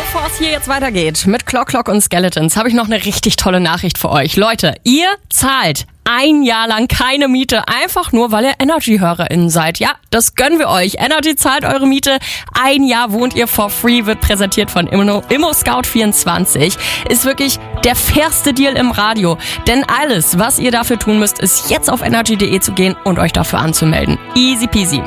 Bevor es hier jetzt weitergeht mit Clock und Skeletons, habe ich noch eine richtig tolle Nachricht für euch. Leute, ihr zahlt ein Jahr lang keine Miete, einfach nur, weil ihr Energy-HörerInnen seid. Ja, das gönnen wir euch. Energy zahlt eure Miete. Ein Jahr wohnt ihr for free, wird präsentiert von ImmoScout24. Ist wirklich der fairste Deal im Radio. Denn alles, was ihr dafür tun müsst, ist jetzt auf energy.de zu gehen und euch dafür anzumelden. Easy peasy.